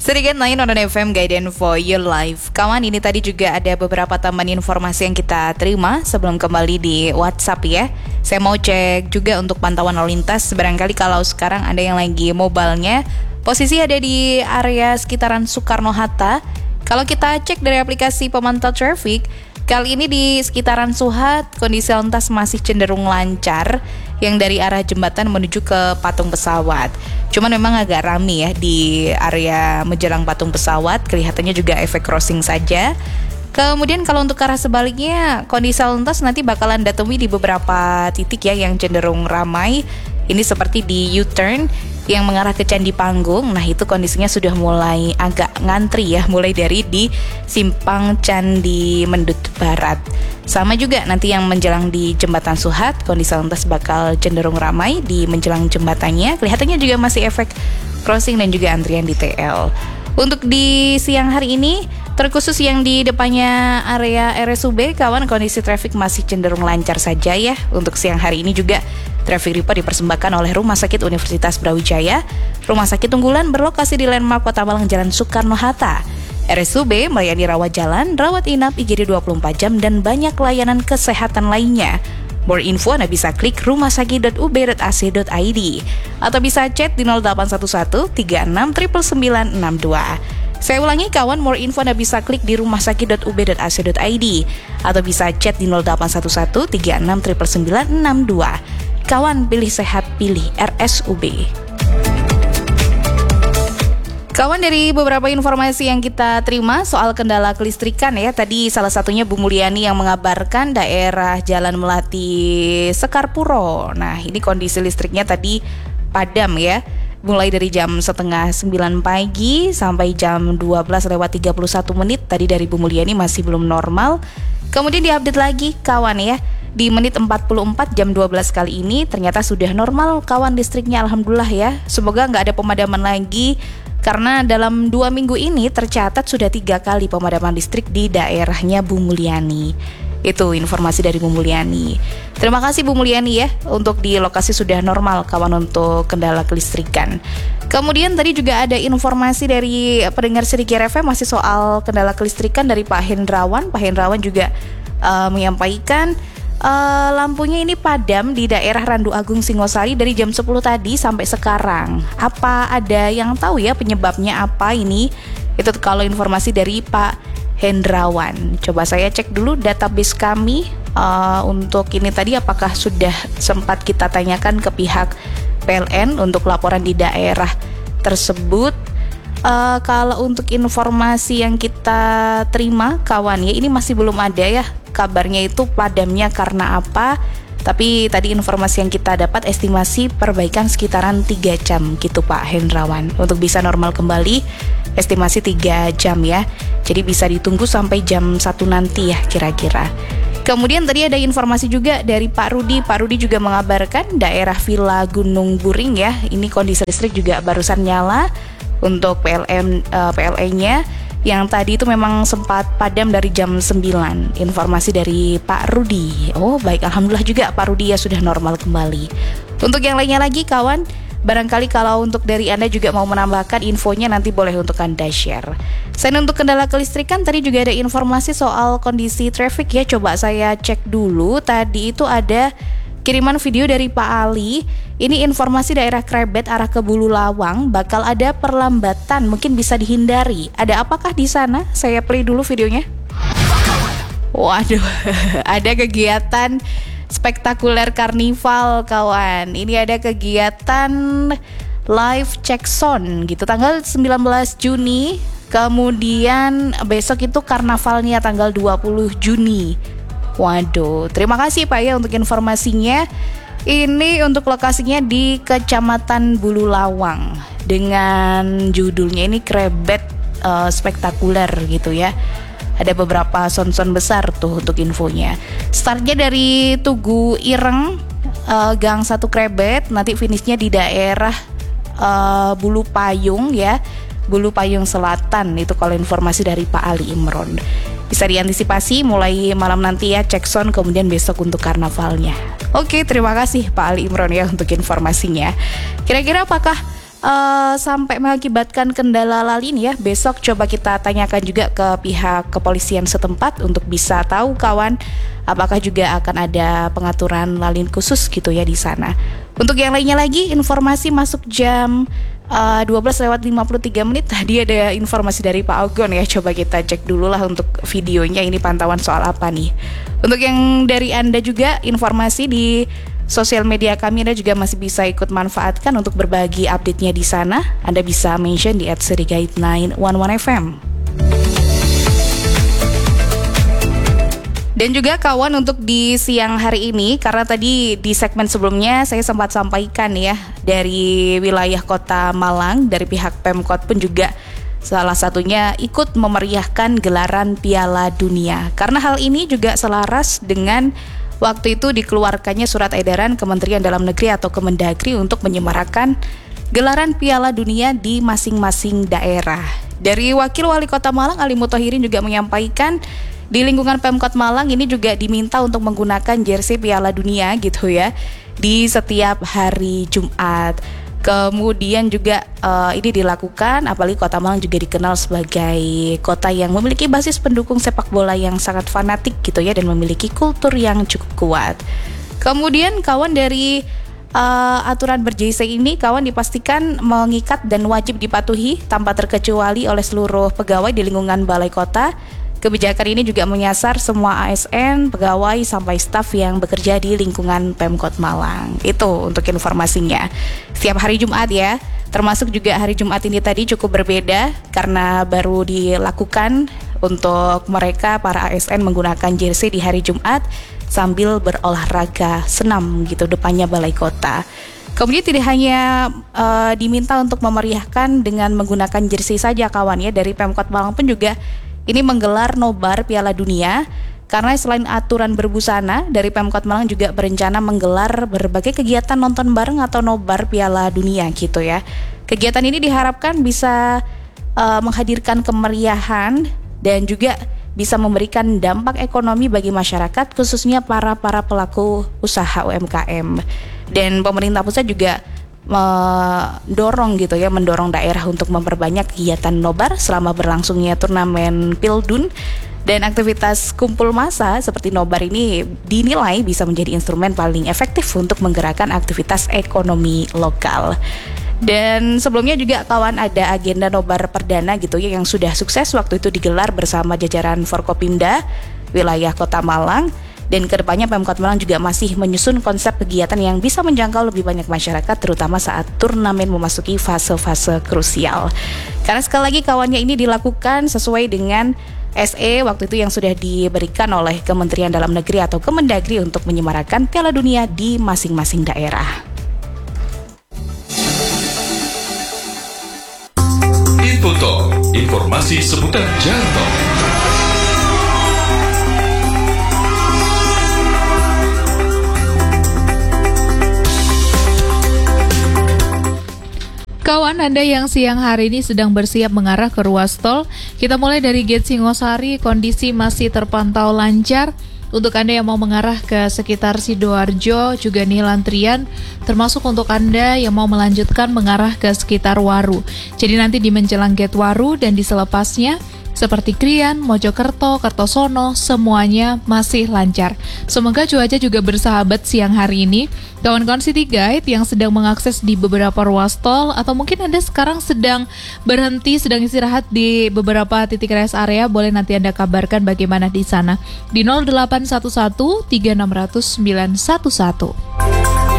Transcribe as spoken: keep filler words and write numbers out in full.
Sedikit lain on F M Guidance for Your Life. Kawan, ini tadi juga ada beberapa tambahan informasi yang kita terima sebelum kembali di WhatsApp ya. Saya mau cek juga untuk pantauan lalu lintas. Barangkali kalau sekarang ada yang lagi mobile-nya, posisi ada di area sekitaran Soekarno-Hatta. Kalau kita cek dari aplikasi pemantau traffic, kali ini di sekitaran Suhat, kondisi lalu lintas masih cenderung lancar yang dari arah jembatan menuju ke patung pesawat. Cuman memang agak rame ya di area menjelang patung pesawat, kelihatannya juga efek crossing saja. Kemudian kalau untuk arah sebaliknya, kondisi lalu lintas nanti bakalan Anda temui di beberapa titik ya yang cenderung ramai. Ini seperti di U-turn yang mengarah ke Candi Panggung. Nah, itu kondisinya sudah mulai agak ngantri ya, mulai dari di Simpang Candi Mendut Barat. Sama juga nanti yang menjelang di Jembatan Suhat, kondisi lalu lintas bakal cenderung ramai di menjelang jembatannya. Kelihatannya juga masih efek crossing dan juga antrian di T L. Untuk di siang hari ini, terkhusus yang di depannya area R S U B, kawan, kondisi traffic masih cenderung lancar saja ya. Untuk siang hari ini juga traffic report dipersembahkan oleh Rumah Sakit Universitas Brawijaya. Rumah sakit unggulan berlokasi di Landmark Kota Malang Jalan Soekarno-Hatta. R S U B melayani rawat jalan, rawat inap, I G D dua puluh empat jam, dan banyak layanan kesehatan lainnya. More info Anda bisa klik rumahsakit dot u b dot a c dot i d atau bisa chat di nol delapan satu satu tiga enam sembilan sembilan enam dua. Saya ulangi kawan, more info Anda bisa klik di rumahsakit dot u b dot a c dot i d atau bisa chat di nol delapan satu satu tiga enam sembilan sembilan enam dua. Kawan, pilih sehat, pilih R S U B. Kawan, dari beberapa informasi yang kita terima soal kendala kelistrikan ya, tadi salah satunya Bu Mulyani yang mengabarkan daerah Jalan Melati Sekarpuro. Nah, ini kondisi listriknya tadi padam ya, mulai dari jam setengah sembilan pagi sampai jam dua belas lewat tiga puluh satu menit. Tadi dari Bu Mulyani masih belum normal. Kemudian diupdate lagi kawan ya, di menit empat puluh empat jam dua belas kali ini ternyata sudah normal kawan listriknya, alhamdulillah ya. Semoga nggak ada pemadaman lagi, karena dalam dua minggu ini tercatat sudah tiga kali pemadaman listrik di daerahnya Bu Mulyani. Itu informasi dari Bu Mulyani. Terima kasih Bu Mulyani ya, untuk di lokasi sudah normal kawan untuk kendala kelistrikan. Kemudian tadi juga ada informasi dari pendengar Sedikit F M masih soal kendala kelistrikan dari Pak Hendrawan. Pak Hendrawan juga uh, menyampaikan Uh, lampunya ini padam di daerah Randu Agung Singosari dari jam sepuluh tadi sampai sekarang. Apa ada yang tahu ya penyebabnya apa ini? Itu kalau informasi dari Pak Hendrawan. Coba saya cek dulu database kami uh, untuk ini tadi, apakah sudah sempat kita tanyakan ke pihak P L N untuk laporan di daerah tersebut. Uh, kalau untuk informasi yang kita terima kawan ya, ini masih belum ada ya kabarnya itu padamnya karena apa. Tapi tadi informasi yang kita dapat estimasi perbaikan sekitaran tiga jam gitu Pak Hendrawan. Untuk bisa normal kembali estimasi tiga jam ya. Jadi bisa ditunggu sampai jam satu nanti ya kira-kira. Kemudian tadi ada informasi juga dari Pak Rudi. Pak Rudi juga mengabarkan daerah Villa Gunung Buring ya, ini kondisi listrik juga barusan nyala. Untuk P L N uh, P L E-nya yang tadi itu memang sempat padam dari jam sembilan. Informasi dari Pak Rudi. Oh baik, alhamdulillah juga Pak Rudi ya sudah normal kembali. Untuk yang lainnya lagi kawan, barangkali kalau untuk dari Anda juga mau menambahkan infonya, nanti boleh untuk Anda share. Selain untuk kendala kelistrikan, tadi juga ada informasi soal kondisi traffic ya. Coba saya cek dulu, tadi itu ada kiriman video dari Pak Ali. Ini informasi daerah Krebet arah ke Bulu Lawang bakal ada perlambatan, mungkin bisa dihindari. Ada apakah di sana? Saya play dulu videonya. Waduh, ada kegiatan spektakuler karnival kawan. Ini ada kegiatan live check sound gitu tanggal sembilan belas Juni. Kemudian besok itu karnavalnya tanggal dua puluh Juni. Waduh, terima kasih Pak ya untuk informasinya. Ini untuk lokasinya di Kecamatan Bulu Lawang dengan judulnya ini Krebet uh, spektakuler gitu ya. Ada beberapa sound-sound besar tuh untuk infonya. Startnya dari Tugu Ireng, uh, Gang satu Krebet, nanti finishnya di daerah uh, Bulu Payung ya, Bulu Payung Selatan. Itu kalau informasi dari Pak Ali Imron. Bisa diantisipasi mulai malam nanti ya, cek sound, kemudian besok untuk karnavalnya. Oke, terima kasih Pak Ali Imron ya untuk informasinya. Kira-kira apakah uh, sampai mengakibatkan kendala lalu lintas ya, besok coba kita tanyakan juga ke pihak kepolisian setempat untuk bisa tahu kawan apakah juga akan ada pengaturan lalu lintas khusus gitu ya di sana. Untuk yang lainnya lagi, informasi masuk jam uh, dua belas lewat lima puluh tiga menit tadi ada informasi dari Pak Ogon ya. Coba kita cek dulu lah untuk videonya, ini pantauan soal apa nih. Untuk yang dari Anda juga informasi di sosial media kami, Anda juga masih bisa ikut manfaatkan untuk berbagi update-nya di sana. Anda bisa mention di at serigait sembilan satu satu F M. Dan juga kawan, untuk di siang hari ini, karena tadi di segmen sebelumnya saya sempat sampaikan ya, dari wilayah Kota Malang, dari pihak Pemkot pun juga salah satunya ikut memeriahkan gelaran Piala Dunia. Karena hal ini juga selaras dengan waktu itu dikeluarkannya surat edaran Kementerian Dalam Negeri atau Kemendagri untuk menyemarakan gelaran Piala Dunia di masing-masing daerah. Dari Wakil Wali Kota Malang Ali Muthahirin juga menyampaikan di lingkungan Pemkot Malang ini juga diminta untuk menggunakan jersey Piala Dunia gitu ya di setiap hari Jumat. Kemudian juga uh, ini dilakukan apalagi Kota Malang juga dikenal sebagai kota yang memiliki basis pendukung sepak bola yang sangat fanatik gitu ya, dan memiliki kultur yang cukup kuat. Kemudian kawan, dari uh, aturan berjersey ini kawan dipastikan mengikat dan wajib dipatuhi tanpa terkecuali oleh seluruh pegawai di lingkungan Balai Kota. Kebijakan ini juga menyasar semua A S N, pegawai, sampai staf yang bekerja di lingkungan Pemkot Malang. Itu untuk informasinya. Setiap hari Jumat ya, termasuk juga hari Jumat ini tadi cukup berbeda karena baru dilakukan untuk mereka para A S N menggunakan jersey di hari Jumat sambil berolahraga senam gitu depannya Balai Kota. Kemudian tidak hanya uh, diminta untuk memeriahkan dengan menggunakan jersey saja kawan ya, dari Pemkot Malang pun juga ini menggelar nobar Piala Dunia, karena selain aturan berbusana, dari Pemkot Malang juga berencana menggelar berbagai kegiatan nonton bareng atau nobar Piala Dunia gitu ya. Kegiatan ini diharapkan bisa uh, menghadirkan kemeriahan dan juga bisa memberikan dampak ekonomi bagi masyarakat, khususnya para para pelaku usaha U M K M. Dan pemerintah pusat juga mendorong gitu ya, mendorong daerah untuk memperbanyak kegiatan nobar selama berlangsungnya turnamen Pildun, dan aktivitas kumpul massa seperti nobar ini dinilai bisa menjadi instrumen paling efektif untuk menggerakkan aktivitas ekonomi lokal. Dan sebelumnya juga kawan ada agenda nobar perdana gitu ya yang sudah sukses waktu itu digelar bersama jajaran Forkopimda wilayah Kota Malang. Dan kedepannya Pemkot Malang juga masih menyusun konsep kegiatan yang bisa menjangkau lebih banyak masyarakat, terutama saat turnamen memasuki fase-fase krusial. Karena sekali lagi kawannya ini dilakukan sesuai dengan S E waktu itu yang sudah diberikan oleh Kementerian Dalam Negeri atau Kemendagri untuk menyemarakan Piala Dunia di masing-masing daerah. Info Talk, informasi seputar Jalan Tol. Kawan Anda yang siang hari ini sedang bersiap mengarah ke ruas tol, kita mulai dari Gate Singosari, kondisi masih terpantau lancar. Untuk Anda yang mau mengarah ke sekitar Sidoarjo juga nih antrian, termasuk untuk Anda yang mau melanjutkan mengarah ke sekitar Waru. Jadi nanti di menjelang Gate Waru dan di selepasnya seperti Krian, Mojokerto, Kertosono, semuanya masih lancar. Semoga cuaca juga bersahabat siang hari ini. Kawan-kawan City Guide yang sedang mengakses di beberapa ruas tol, atau mungkin Anda sekarang sedang berhenti, sedang istirahat di beberapa titik rest area, boleh nanti Anda kabarkan bagaimana di sana di nol delapan satu satu tiga enam nol nol sembilan satu satu.